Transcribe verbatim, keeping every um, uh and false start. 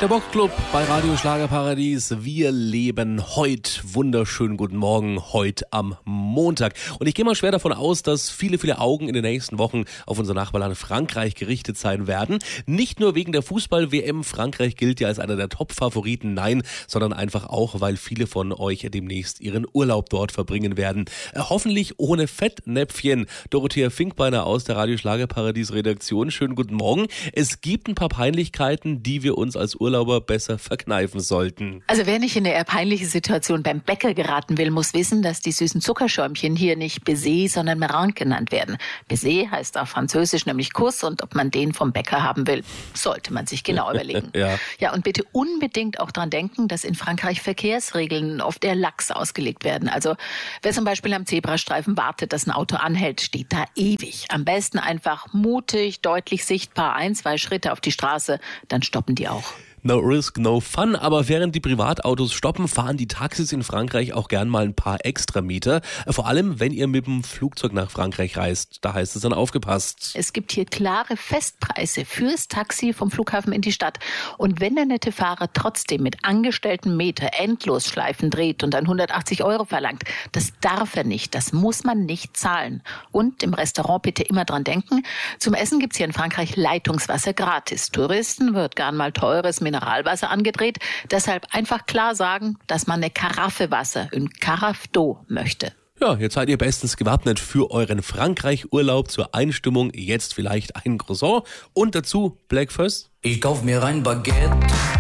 Der Boxclub bei Radio Schlagerparadies. Wir leben heute. Wunderschönen guten Morgen, heute am Montag. Und ich gehe mal schwer davon aus, dass viele, viele Augen in den nächsten Wochen auf unser Nachbarland Frankreich gerichtet sein werden. Nicht nur wegen der Fußball-W M. Frankreich gilt ja als einer der Top-Favoriten, nein, sondern einfach auch, weil viele von euch demnächst ihren Urlaub dort verbringen werden. Äh, hoffentlich ohne Fettnäpfchen. Dorothea Finkbeiner aus der Radio Schlagerparadies Redaktion. Schönen guten Morgen. Es gibt ein paar Peinlichkeiten, die wir uns als Urlauber besser verkneifen sollten. Also wer nicht in eine eher peinliche Situation beim Bäcker geraten will, muss wissen, dass die süßen Zuckerschäumchen hier nicht Baiser, sondern Meringue genannt werden. Baiser heißt auf Französisch nämlich Kuss, und ob man den vom Bäcker haben will, sollte man sich genau überlegen. ja. ja, und bitte unbedingt auch dran denken, dass in Frankreich Verkehrsregeln oft eher lax ausgelegt werden. Also wer zum Beispiel am Zebrastreifen wartet, dass ein Auto anhält, steht da ewig. Am besten einfach mutig, deutlich sichtbar ein, zwei Schritte auf die Straße, dann stoppen die auch. No risk, no fun. Aber während die Privatautos stoppen, fahren die Taxis in Frankreich auch gern mal ein paar Extrameter. Vor allem, wenn ihr mit dem Flugzeug nach Frankreich reist. Da heißt es dann aufgepasst. Es gibt hier klare Festpreise fürs Taxi vom Flughafen in die Stadt. Und wenn der nette Fahrer trotzdem mit angestellten Meter Endlosschleifen dreht und dann hundertachtzig Euro verlangt, das darf er nicht. Das muss man nicht zahlen. Und im Restaurant bitte immer dran denken, zum Essen gibt's hier in Frankreich Leitungswasser gratis. Touristen wird gern mal teures Mineralwasser angedreht. Deshalb einfach klar sagen, dass man eine Karaffe Wasser, ein Carafe d'eau möchte. Ja, jetzt seid ihr bestens gewappnet für euren Frankreich-Urlaub. Zur Einstimmung jetzt vielleicht ein Croissant und dazu Black First. Ich kauf mir ein Baguette